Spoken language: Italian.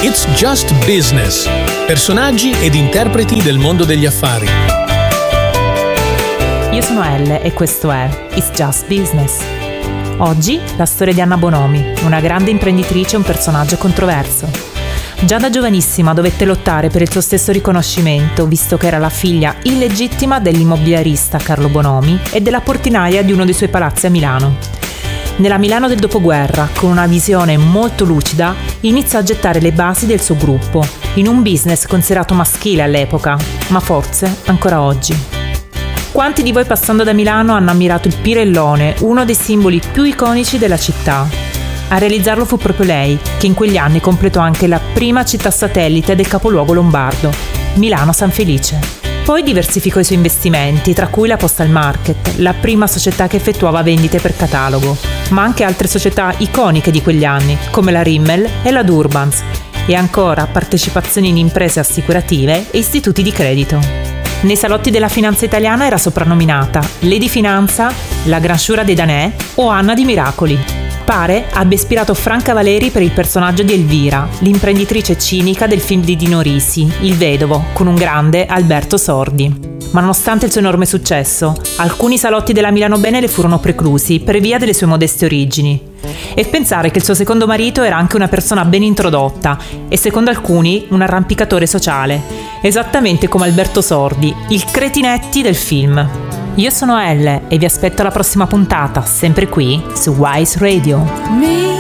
It's Just Business. Personaggi ed interpreti del mondo degli affari. Io sono Elle e questo è It's Just Business. Oggi la storia di Anna Bonomi, una grande imprenditrice e un personaggio controverso. Già da giovanissima dovette lottare per il suo stesso riconoscimento, visto che era la figlia illegittima dell'immobiliarista Carlo Bonomi e della portinaia di uno dei suoi palazzi a Milano. Nella Milano del dopoguerra, con una visione molto lucida, iniziò a gettare le basi del suo gruppo, in un business considerato maschile all'epoca, ma forse ancora oggi. Quanti di voi passando da Milano hanno ammirato il Pirellone, uno dei simboli più iconici della città? A realizzarlo fu proprio lei, che in quegli anni completò anche la prima città satellite del capoluogo lombardo, Milano San Felice. Poi diversificò i suoi investimenti, tra cui la Postal Market, la prima società che effettuava vendite per catalogo, ma anche altre società iconiche di quegli anni, come la Rimmel e la Durbans, e ancora partecipazioni in imprese assicurative e istituti di credito. Nei salotti della finanza italiana era soprannominata Lady Finanza, la Gran Sciura dei Danè o Anna di Miracoli. Pare abbia ispirato Franca Valeri per il personaggio di Elvira, l'imprenditrice cinica del film di Dino Risi, Il Vedovo, con un grande Alberto Sordi. Ma nonostante il suo enorme successo, alcuni salotti della Milano Bene le furono preclusi per via delle sue modeste origini. E pensare che il suo secondo marito era anche una persona ben introdotta e, secondo alcuni, un arrampicatore sociale, esattamente come Alberto Sordi, il Cretinetti del film. Io sono Elle e vi aspetto alla prossima puntata, sempre qui su Wise Radio.